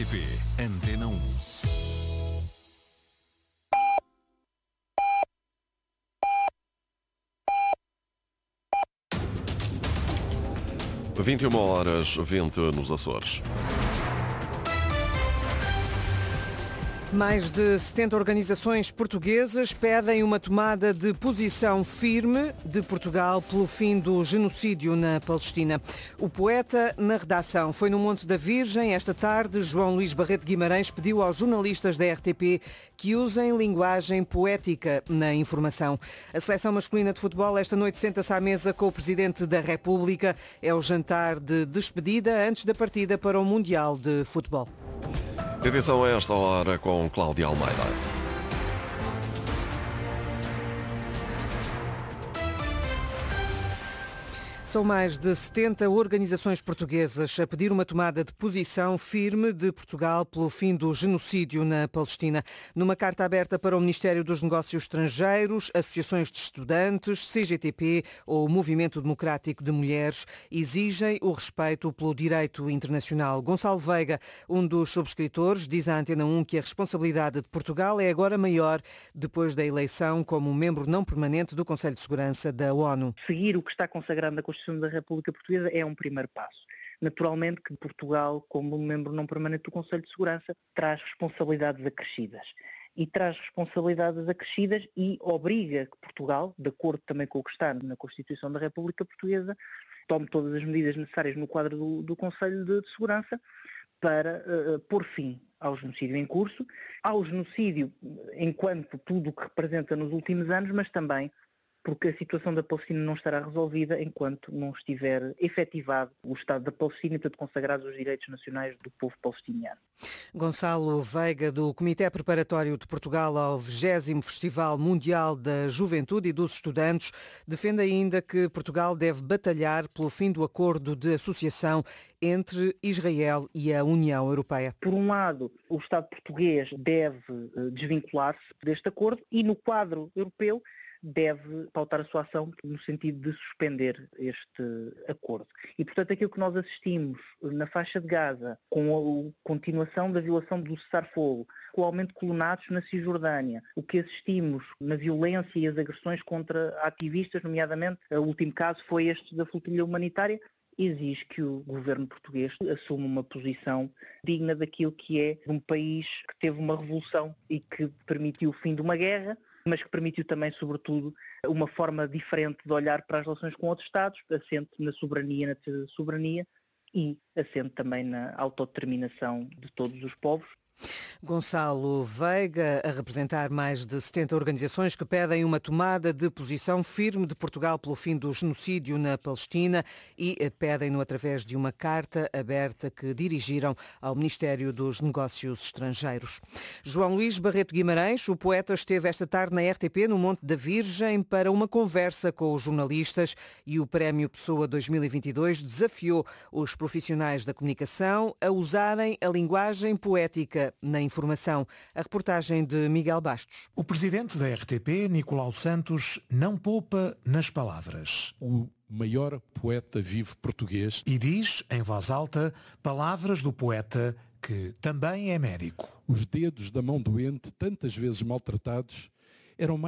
RTP Antena 1. Vinte e 21h20 nos Açores. Mais de 70 organizações portuguesas pedem uma tomada de posição firme de Portugal pelo fim do genocídio na Palestina. O poeta na redação foi no Monte da Virgem. Esta tarde, João Luís Barreto Guimarães pediu aos jornalistas da RTP que usem linguagem poética na informação. A seleção masculina de futebol esta noite senta-se à mesa com o Presidente da República. É o jantar de despedida antes da partida para o Mundial de Futebol. Edição a esta hora com Cláudia Almeida. São mais de 70 organizações portuguesas a pedir uma tomada de posição firme de Portugal pelo fim do genocídio na Palestina. Numa carta aberta para o Ministério dos Negócios Estrangeiros, associações de estudantes, CGTP ou Movimento Democrático de Mulheres exigem o respeito pelo direito internacional. Gonçalo Veiga, um dos subscritores, diz à Antena 1 que a responsabilidade de Portugal é agora maior depois da eleição como membro não permanente do Conselho de Segurança da ONU. Seguir o que está consagrado na Constituição da República Portuguesa é um primeiro passo. Naturalmente que Portugal, como membro não permanente do Conselho de Segurança, traz responsabilidades acrescidas. E traz responsabilidades acrescidas e obriga que Portugal, de acordo também com o que está na Constituição da República Portuguesa, tome todas as medidas necessárias no quadro do Conselho de Segurança para pôr fim ao genocídio em curso, ao genocídio enquanto tudo o que representa nos últimos anos, mas também porque a situação da Palestina não estará resolvida enquanto não estiver efetivado o Estado da Palestina e, portanto, consagrados os direitos nacionais do povo palestiniano. Gonçalo Veiga, do Comitê Preparatório de Portugal ao 20º Festival Mundial da Juventude e dos Estudantes, defende ainda que Portugal deve batalhar pelo fim do acordo de associação entre Israel e a União Europeia. Por um lado, o Estado português deve desvincular-se deste acordo e, no quadro europeu, deve pautar a sua ação no sentido de suspender este acordo. E, portanto, aquilo que nós assistimos na faixa de Gaza, com a continuação da violação do cessar-fogo, com o aumento de colonatos na Cisjordânia, o que assistimos na violência e as agressões contra ativistas, nomeadamente, o último caso foi este da flotilha humanitária, exige que o governo português assuma uma posição digna daquilo que é um país que teve uma revolução e que permitiu o fim de uma guerra, mas que permitiu também, sobretudo, uma forma diferente de olhar para as relações com outros Estados, assente na soberania, na defesa da soberania e assente também na autodeterminação de todos os povos. Gonçalo Veiga, a representar mais de 70 organizações que pedem uma tomada de posição firme de Portugal pelo fim do genocídio na Palestina e pedem-no através de uma carta aberta que dirigiram ao Ministério dos Negócios Estrangeiros. João Luís Barreto Guimarães, o poeta, esteve esta tarde na RTP no Monte da Virgem para uma conversa com os jornalistas e o Prémio Pessoa 2022 desafiou os profissionais da comunicação a usarem a linguagem poética na informação. A reportagem de Miguel Bastos. O presidente da RTP, Nicolau Santos, não poupa nas palavras. O maior poeta vivo português. E diz, em voz alta, palavras do poeta que também é médico. Os dedos da mão doente, tantas vezes maltratados, eram